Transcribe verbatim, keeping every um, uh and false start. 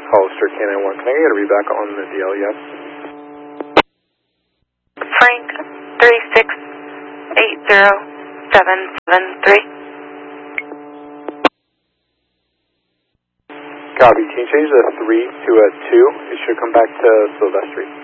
Hollister K nine one. Can I get a read back on the D L, yes? Frank, three six eight zero seven seven three. Copy. Can you change the three to a two? It should come back to Silvestri.